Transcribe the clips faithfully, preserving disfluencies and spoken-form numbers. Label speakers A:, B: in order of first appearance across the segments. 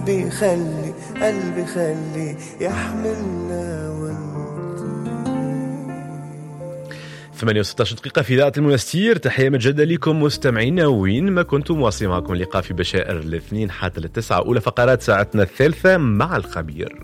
A: قلبي خلي قلبي خلي يحملنا
B: ثمانية وستة عشر دقيقة في إذاعة المنستير. تحية مجددة لكم مستمعينا وين ما كنتم. واصل معكم اللقاء في بشائر الاثنين حتى للتسعة، أولى فقرات ساعتنا الثالثة مع الخبير.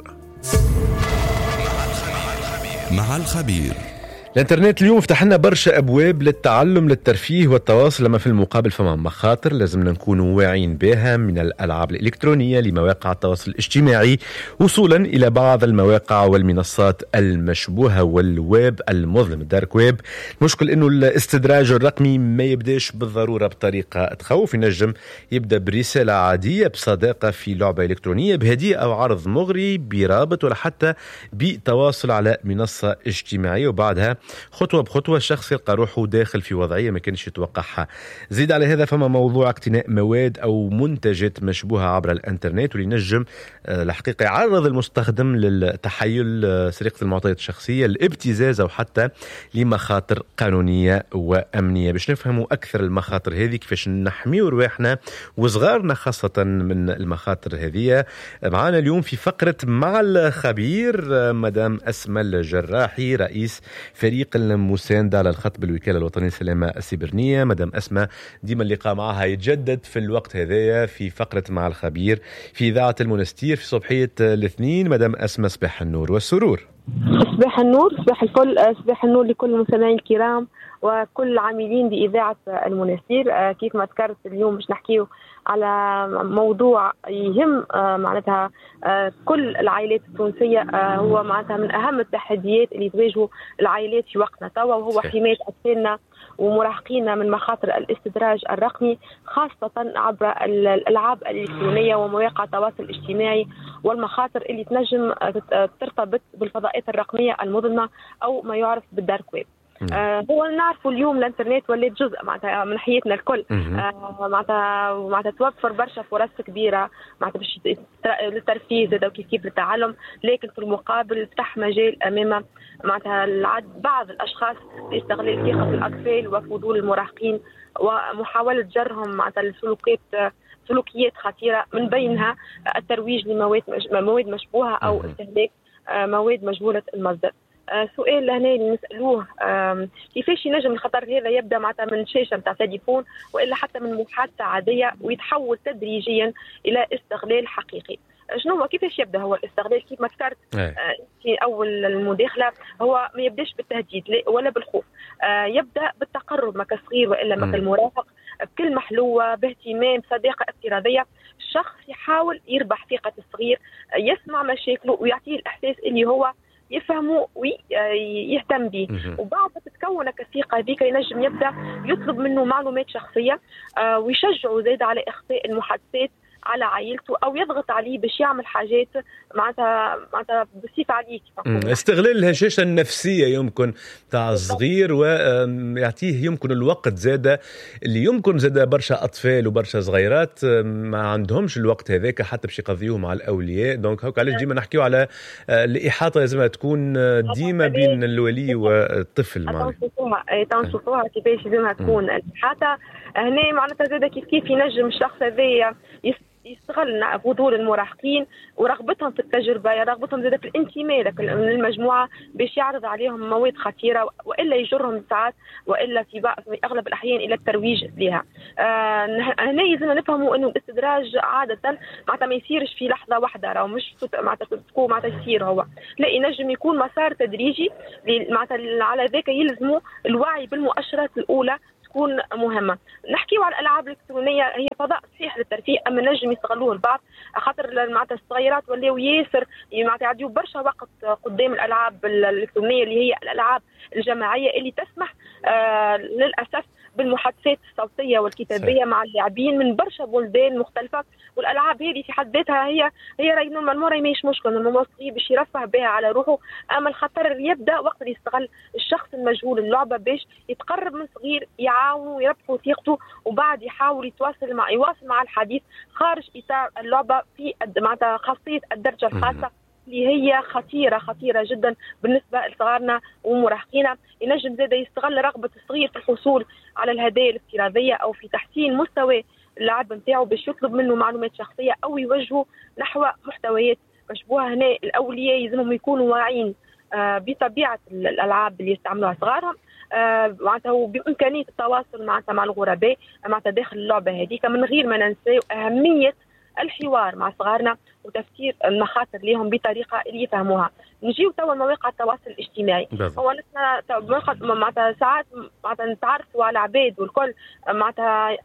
C: مع الخبير.
B: الانترنت اليوم فتح لنا برشا أبواب للتعلم للترفيه والتواصل، لما في المقابل فما مخاطر لازمنا نكون واعين بها، من الألعاب الإلكترونية لمواقع التواصل الاجتماعي وصولا إلى بعض المواقع والمنصات المشبوهة والويب المظلم الدارك ويب. المشكل إنه الاستدراج الرقمي ما يبداش بالضرورة بطريقة تخوف، ينجم يبدأ برسالة عادية بصداقة في لعبة إلكترونية بهدية أو عرض مغري برابط ولا حتى بتواصل على منصة اجتماعية، وبعدها خطوة بخطوة الشخص يلقى روحه داخل في وضعية ما كانش يتوقعها. زيد على هذا فما موضوع اقتناء مواد أو منتجات مشبوهة عبر الانترنت، واللي نجم الحقيقة يعرض المستخدم للتحيل، سرقة المعطيات الشخصية، الابتزاز أو حتى لمخاطر قانونية وأمنية. باش نفهموا أكثر المخاطر هذه، كيفاش نحميوا رواحنا وصغارنا خاصة من المخاطر هذه، معنا اليوم في فقرة مع الخبير مدام أسماء الجراحي، رئيس فريق المساندة على الخط بالوكالة الوطنية للسلامة السيبرانية. مدام أسماء ديما اللقاء معها يتجدد في الوقت هذايا في فقرة مع الخبير في إذاعة المنستير في صبحية الاثنين. مدام أسماء صباح النور والسرور.
D: صباح النور، صباح الفل، صباح النور لكل المستمعين الكرام وكل العاملين بإذاعة المنستير. كيف ما ذكرت اليوم باش نحكيو على موضوع يهم معناتها كل العائلات التونسية، هو معناتها من أهم التحديات اللي تواجهوا العائلات في وقتنا توا، وهو حماية أطفالنا ومراهقينا من مخاطر الاستدراج الرقمي، خاصة عبر الألعاب الإلكترونية ومواقع التواصل الاجتماعي، والمخاطر اللي تنجم ترتبط بالفضاءات الرقمية المظلمة أو ما يعرف بالدارك ويب. آه هو نعرفوا اليوم الانترنت ولات جزء معناتها من حياتنا الكل، آه معناتها معناتها توفر برشا فرص كبيره معناتها باش للترفيه زاد وكيف كيف للتعلم، لكن في المقابل فتح مجال امام معناتها بعض الاشخاص لاستغلال ثقه الاطفال وفضول المراهقين ومحاوله جرهم معناتها السلوكيات سلوكيات خطيره، من بينها الترويج لمواد مواد مشبوهه او استهلاك مواد مجهوله المصدر. آه سؤال هنا اللي نسألوه، آه كيفاش ينجم الخطر هذا يبدأ معناتها من شاشة متاع تليفون وإلا حتى من محادثة عادية ويتحول تدريجيا إلى استغلال حقيقي؟ شنو هو كيفاش يبدأ هو الاستغلال؟ كيف ما ذكرت آه في أول المداخلة، هو ما يبداش بالتهديد ولا بالخوف، آه يبدأ بالتقرب مع الصغير وإلا مع المراهق بكل محلوة، باهتمام، صداقة افتراضية. الشخص يحاول يربح ثقة الصغير، يسمع مشاكله ويعطيه الإحساس اللي هو يفهموا ويهتم به، وبعد ما تتكون الثقة هذيك ينجم يبدأ يطلب منه معلومات شخصية ويشجعه زيد على إخفاء المحادثات على عائلته أو يضغط عليه باش يعمل حاجات معناتها معناتها بصفة عليك.
B: استغلال الهشاشة النفسية يمكن تاع الصغير، ويعطيه يمكن الوقت زادة اللي يمكن زادة برشا أطفال وبرشا صغيرات ما عندهمش الوقت هذاك حتى باش يقضيوه مع الأولياء. دونك هوك علاش ديما نحكيو على الإحاطة لازم تكون ديما بين الولي والطفل.
D: معناتها تنصفوها كيفاش لازمها تكون الإحاطة هنا معناتها زادة كيف كيف ينجم الشخص هذا يستغل فضول المراهقين ورغبتهم في التجربة، رغبتهم زادة في الانتماء للمجموعة باش يعرض عليهم مواد خطيرة وإلا يجرهم ساعات وإلا في أغلب الأحيان إلى الترويج لها. آه هنا يلزم نفهموا إنه الاستدراج عادة معناتها ما يصيرش في لحظة واحدة، أو مش معناتها تكون معناتها يصير هو، لا ينجم يكون مسار تدريجي معناتها. على ذاك يلزموا الوعي بالمؤشرات الأولى تكون مهمة. نحكيو على الألعاب الإلكترونية، هي فضاء صحيح للترفيه، أما نجم يستغلوه البعض خاطر معناتها الصغيرات ولاو ياسر معناتها يعديو برشا وقت قدام الألعاب الإلكترونية اللي هي الألعاب الجماعية اللي تسمح آه للأسف بالمحادثات الصوتية والكتابية صح. مع اللاعبين من برشا بلدان مختلفة، والألعاب هذه في حد ذاتها هي هي راهي نورمالمون ماهيش مشكل، المصري باش يرفه بها على روحه. أما الخطر يبدأ وقت اللي يستغل الشخص المجهول اللعبة باش يتقرب من صغير يعاونه ويربحوا ثقته، وبعد يحاول يتواصل مع يواصل مع الحديث خارج إطار اللعبة في معناتها خاصية الدرجة الخاصة اللي هي خطيرة خطيرة جدا بالنسبة لصغارنا ومراهقينا. ينجم زادا يستغل رغبة الصغير في الحصول على الهدايا الافتراضية أو في تحسين مستوى اللاعب نتاعو باش يطلب منه معلومات شخصيه او يوجهه نحو محتويات مشبوهه. هنا الاولياء يلزمهم يكونوا واعيين آه بطبيعه الالعاب اللي يستعملوها صغارهم، آه معناتها بامكانيه التواصل معناتها مع الغرباء معناتها داخل اللعبه هذيك، من غير ما ننسى اهميه الحوار مع صغارنا وتفسير المخاطر لهم بطريقه اللي يفهموها. نجيو توا مواقع التواصل الاجتماعي، هو نحن معناتها ساعات معناتها نتعرفوا على عباد والكل معناتها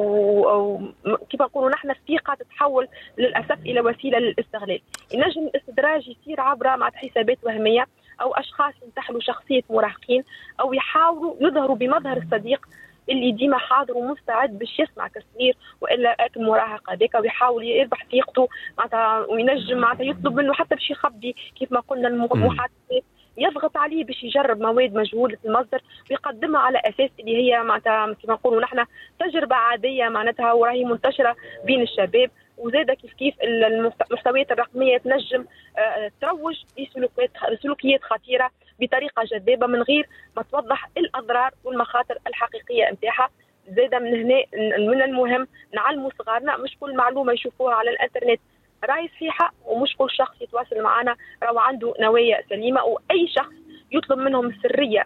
D: وكيف نقولوا نحن الثقه تتحول للاسف الى وسيله للاستغلال. ينجم الاستدراج يصير عبر معناتها حسابات وهميه او اشخاص ينتحلوا شخصيه مراهقين او يحاولوا يظهروا بمظهر الصديق اللي ديما حاضر ومستعد باش يسمع كصغير والا المراهق هذاك ويحاول يربح ثقته معناتها، وينجم معناتها يطلب منه حتى باش يخبي كيف ما قلنا المحادثات، يضغط عليه باش يجرب مواد مجهوله المصدر ويقدمها على اساس اللي هي معناتها كيف نقولوا نحن تجربه عاديه معناتها وراهي منتشره بين الشباب. وزاده كيف كيف المحتويات الرقميه تنجم تروج لسلوكيات خطيره بطريقه جذابه من غير ما توضح الاضرار والمخاطر الحقيقيه نتاعها. زاده من هنا من المهم نعلموا صغارنا مش كل معلومه يشوفوها على الانترنت راهي صحيحه، ومش كل شخص يتواصل معنا راهو عنده نوايا سليمه، واي شخص يطلب منهم السريه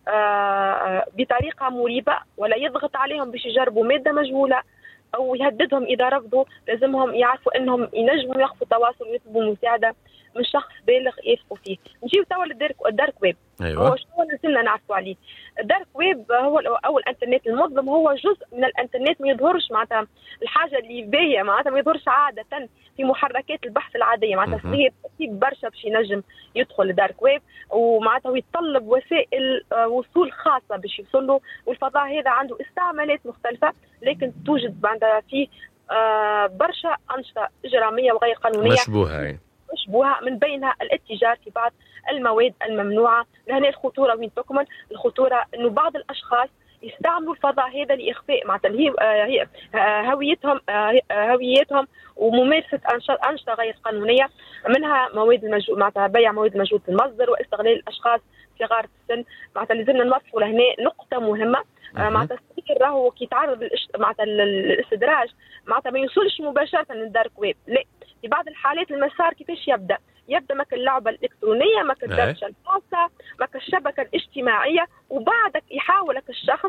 D: بطريقه مريبه ولا يضغط عليهم باش يجربوا ماده مجهوله او يهددهم اذا رفضوا، لازمهم يعرفوا انهم ينجموا يخفوا التواصل ويطلبوا مساعده من شخص بالغ يثقوا فيه. نجيو توا للدارك ويب.
B: أيوة.
D: هو شنو لازمنا نعرفوا عليه؟ الدارك ويب هو او الانترنت المظلم، هو جزء من الانترنت ما يظهرش معناتها الحاجه اللي باهيه معناتها ما يظهرش عاده في محركات البحث العاديه معناتها صغير كتيب برشا باش ينجم يدخل الدارك ويب ومعناتها ويتطلب وسائل وصول خاصه باش يوصل له، والفضاء هذا عنده استعمالات مختلفه لكن توجد معناتها فيه آه برشا انشطه اجراميه وغير قانونيه
B: مشبوهه
D: مشبوهه من بينها الاتجار في بعض المواد الممنوعه. لهنا الخطوره وين تكمن؟ الخطوره انه بعض الاشخاص يستعملوا الفضاء هذا لاخفاء معناتها هويتهم هويتهم وممارسه انشطه غير قانونيه، منها مواد المجهول معناتها بيع مواد مجهوله المصدر واستغلال الاشخاص صغار السن. معناتها لازمنا نوصلوا لهنا نقطه مهمه معناتها الصغير راهو كي يتعرض معناتها للاستدراج معناتها ما يوصلش مباشره للدارك ويب، لا في بعض الحالات المسار كيفاش يبدا؟ يبدا مك اللعبه الالكترونيه، مك الدردشه الخاصه، مك الشبكه الاجتماعيه، وبعدك يحاولك الشخص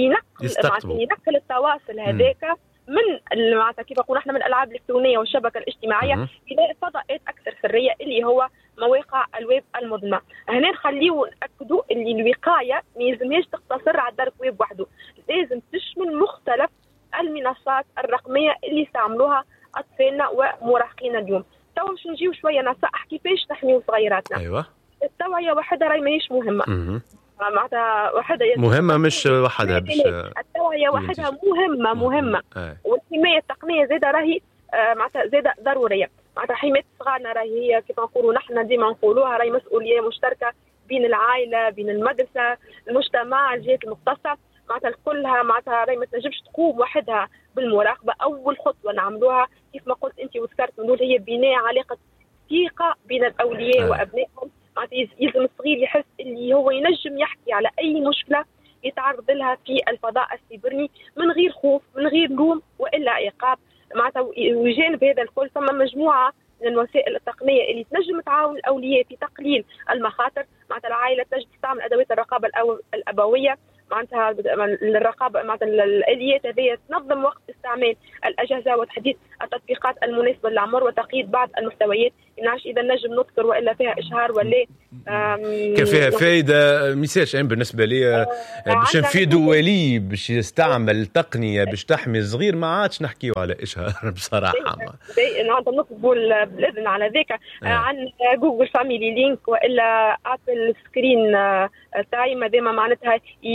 D: ينقل ينقل التواصل هذاك من معناتها كيف نقول احنا من الالعاب الالكترونيه والشبكه الاجتماعيه الى فضاءات اكثر سريه اللي هو مواقع الويب المظلمه. هنا نخليو ناكدوا اللي الوقايه ما يلزمهاش تقتصر على الدارك ويب وحده، لازم تشمل مختلف المنصات الرقميه اللي يستعملوها اطفالنا ومراهقينا اليوم. تو باش نجيو شويه نصائح كيفاش نحميو صغيراتنا.
B: ايوه
D: التوعيه وحدها راهي ماهيش مهمه، معناتها وحدها
B: مهمه مش وحدها باش
D: التوعيه وحدها مهمه مهمه أه. والحمايه التقنيه زاده راهي آه معناتها زاده ضروريه. معناتها حمايه صغارنا راهي هي كيف نقولوا نحن ديما نقولوها راهي مسؤوليه مشتركه بين العائله بين المدرسه المجتمع الجهات المختصه، معناتها كلها معناتها راهي ما تنجمش تقوم وحدها بالمراقبه. اول خطوه نعملوها كيف ما قلت انت وذكرت نقول هي بناء علاقه ثقه بين الاولياء أه. وابنائهم. معناتها يلزم الصغير يحس اللي هو ينجم يحكي على اي مشكله يتعرض لها في الفضاء السيبرني من غير خوف من غير لوم والا عقاب. معناتها وجانب هذا الكل ثم مجموعه من الوسائل التقنيه اللي تنجم تعاون الاولياء في تقليل المخاطر. معناتها العائله تجد تستعمل ادوات الرقابه الابويه معناتها الرقابه معناتها الاليات هذه تنظم وقت استعمال الاجهزه وتحديد التطبيقات المناسبه للعمر وتقييد بعض المحتويات. نعرفش اذا نجم نذكر والا فيها اشهار ولا
B: كان فيها فائده ميساج بالنسبه لي باش نفيدوا ولي باش يستعمل تقنيه باش تحمي الصغير ما عادش نحكيو على اشهار بصراحه.
D: نعطي نطلبوا بالاذن على ذاك عن جوجل فاميلي لينك والا ابل سكرين تايم هذوما معناتها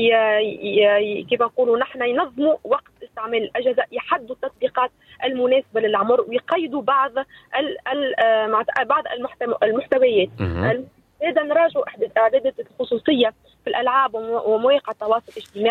D: كيف نقولوا نحن ينظموا وقت استعمال الاجهزه، يحددوا التطبيقات المناسبه للعمر ويقيدوا بعض ال بعض المحتويات. هذا نراجعوا اعدادات الخصوصيه في الالعاب ومواقع التواصل الاجتماعي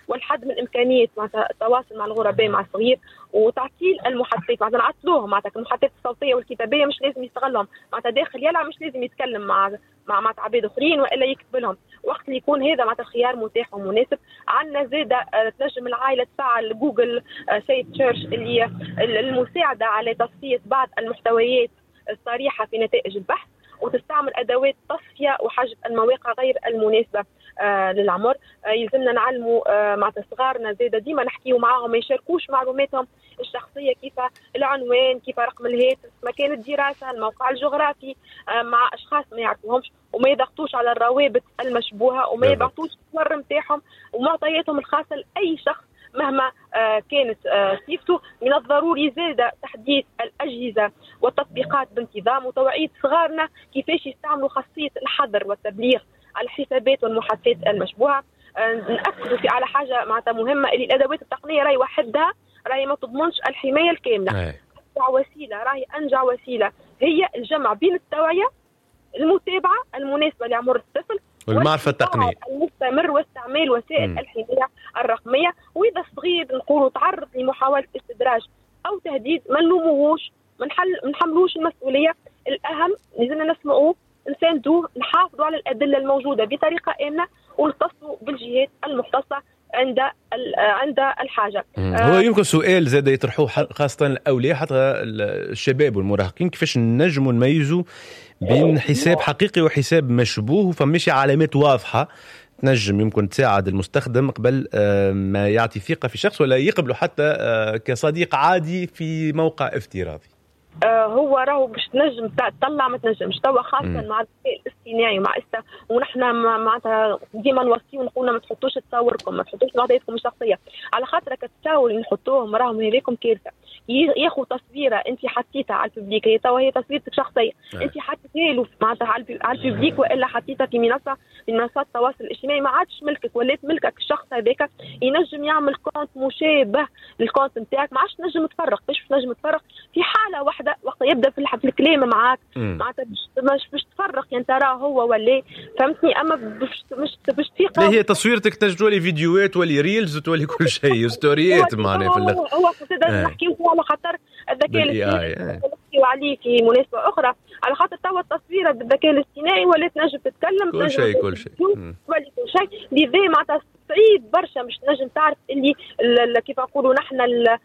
D: والحد من إمكانية معناتها التواصل مع الغرباء مع الصغير، وتعطيل المحادثات معناتها نعطلوهم معناتها المحادثات الصوتية والكتابية مش لازم يستغلهم معناتها داخل يلعب، مش لازم يتكلم مع مع مع عباد اخرين والا يكتب لهم وقت اللي يكون هذا معناتها خيار متاح ومناسب. عندنا زاده تنجم العائله تفعل جوجل سيف سيرش اللي المساعده على تصفيه بعض المحتويات الصريحه في نتائج البحث، وتستعمل ادوات تصفيه وحجب المواقع غير المناسبه آه للعمر. آه يلزمنا نعلموا آه مع صغارنا زاده ديما نحكيوا معاهم ما يشاركوش معلوماتهم الشخصيه كيف العنوان، كيف رقم الهاتف، مكان الدراسه، الموقع الجغرافي آه مع اشخاص ما يعرفوهمش، وما يضغطوش على الروابط المشبوهه، وما يبعثوش الصور نتاعهم ومعطياتهم الخاصه لاي شخص مهما آه كانت آه صفته. من الضروري زاد تحديث الأجهزة والتطبيقات بانتظام وتوعية صغارنا كيفاش يستعملوا خاصية الحظر والتبليغ على الحسابات والمحادثات المشبوهة. آه نأكدوا في على حاجة معناتها مهمة، اللي الأدوات التقنية راهي وحدها راهي ما تضمنش الحماية الكاملة. أنجع وسيلة راهي أنجع وسيلة هي الجمع بين التوعية، المتابعة المناسبة لعمر الطفل،
B: والمعرفة التقنية
D: المستمر، واستعمال وسائل م. الحماية الرقمية. وإذا الصغير نقولوا تعرض لمحاولة استدراج أو تهديد ما نلوموهوش، ما نحملوش المسؤولية. الأهم لازمنا نسمعوه، نساندوه، نحافظوا على الأدلة الموجودة بطريقة آمنة، ونتصلوا بالجهات المختصة عند عند الحاجة.
B: هو يمكن سؤال زاد يطرحوه خاصة الأولياء حتى الشباب والمراهقين، كيفاش نجموا نميزوا بين حساب حقيقي وحساب مشبوه فماشي علامات واضحة تنجم يمكن تساعد المستخدم قبل ما يعطي ثقة في شخص ولا يقبله حتى كصديق عادي في موقع افتراضي؟
D: آه هو راهو باش تنجم تطلع ما تنجمش توا خاصة م. مع الذكاء الاصطناعي مع استا، ونحن معناتها ديما نوصيو ونقولنا ما تحطوش تصوركم، ما تحطوش معطياتكم الشخصية، على خاطرك التصاور اللي نحطوهم راهم هذيكم كارثة. ياخذ تصويره انت حطيتها على الببليك، هي توا هي تصويرتك شخصيه انت حطيتها له معناتها على الببليك والا حطيتها في منصه من منصات التواصل الاجتماعي، ما عادش ملكك، ولات ملكك. الشخص هذاك ينجم يعمل كونت مشابه للكونت نتاعك، ما عادش تنجم تفرق. باش تنجم تفرق في حاله واحده وقت يبدا في الكلام معاك معناتها مش باش تفرق يعني تراه هو ولا فهمتني. اما باش مش باش تفيق
B: هي تصويرتك تجولي فيديوهات ولا ريلز وتولي كل شيء ستوريات معناها في
D: الاخر. هو هو نحكيو على خاطر الذكاء الاصطناعي نحكيو عليه في مناسبه اخرى، على خاطر توا التصويره بالذكاء الاصطناعي ولات نجم تتكلم
B: كل شيء كل شيء
D: ولي كل شيء. لذا معناتها صعيب برشا مش نجم تعرف اللي كيف نقولوا نحن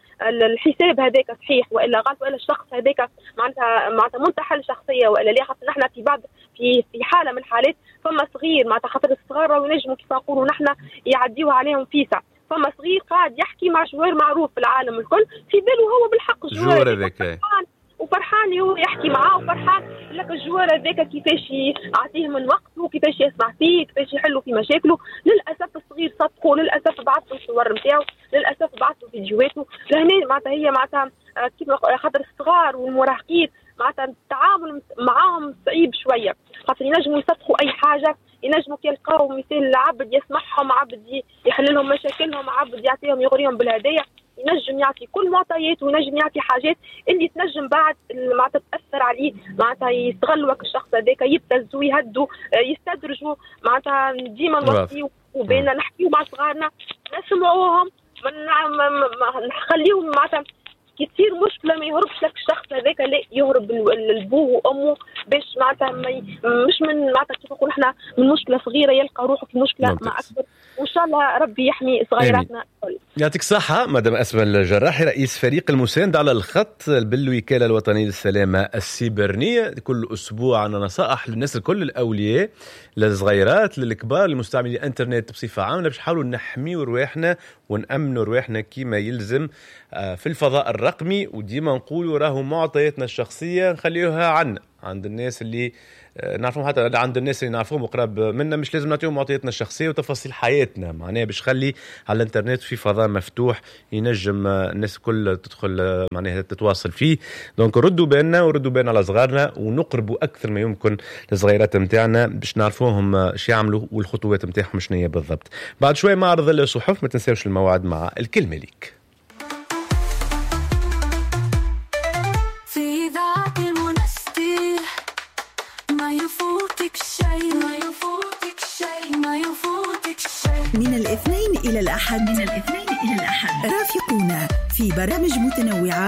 D: الحساب هذاك صحيح والا غلط، والا الشخص هذاك معناتها معناتها منتحل شخصيه والا لا. خاطر نحن في بعض في في حاله من الحالات فما صغير معناتها خاطر الصغار ينجموا كيف نقولوا نحن يعديوها عليهم فيسا، فما صغير قاعد يحكي مع جوار معروف في العالم الكل في باله هو بالحق
B: جوار هذاك
D: وفرحان اللي هو يحكي معاه وفرحان لك الجوار هذاك كيفاش يعطيه من وقته وكيفاش يسمع فيه كيفاش يحلوا في مشاكله. للاسف الصغير صدقوا، للاسف بعث له الصور نتاعو، للاسف بعث له فيديوهاته. لهنا معناتها هي معناتها كيف خاطر الصغار والمراهقين معناتها التعامل معاهم صعيب شويه، خاطر ينجموا يصدقوا اي حاجه، ينجموا يلقاو مثال عبد يسمعهم، عبد يحل لهم مشاكلهم، عبد يعطيهم يغريهم بالهدايا، ينجم يعطي كل معطيات وينجم يعطي حاجات اللي تنجم بعد معناتها تاثر عليه، معناتها يستغلوا الشخص هذاك، يبتزوا يهدوا يستدرجوا. معناتها ديما نوصيو وبينا نحكيو مع صغارنا نسمعوهم، ما نخليهم معناتها كي تصير مشكله ما يهربش لك الشخص هذاك، لا يهرب لابوه وامه باش معناتها مش من معناتها كيف نقول احنا من مشكله صغيره يلقى روحه في مشكله ممتاز. مع اكبر. وان شاء الله ربي يحمي صغيراتنا الكل.
B: يعطيك الصحه مدام أسماء الجراحي، رئيس فريق المساند على الخط بالوكاله الوطنيه للسلامه السيبرانيه. كل اسبوع عندنا نصائح للناس الكل، الاولياء للصغيرات للكبار لمستعملي الانترنت بصفه عامه، باش نحاولوا نحميوا رواحنا ونامنوا رواحنا كما يلزم في الفضاء الرقمي. وديما نقولوا راهو معطياتنا الشخصيه نخليوها عنا عند الناس اللي نعرفهم، حتى عند الناس اللي نعرفهم وقراب منا، مش لازم نعطيهم معطياتنا الشخصيه وتفاصيل حياتنا، معناها باش خلي على الانترنت في فضاء مفتوح ينجم الناس كل تدخل معناها تتواصل فيه. دونك ردوا بالنا وردوا بالنا على صغارنا، ونقربوا اكثر ما يمكن للصغيرات نتاعنا باش نعرفوهم ايش يعملوا والخطوات نتاعهم شنو هي بالضبط. بعد شوي معرض الصحف، ما تنساوش الموعد مع الكلمه ليك.
E: من الاثنين إلى الأحد،
F: من الاثنين إلى الأحد
E: رافقونا في برامج متنوعة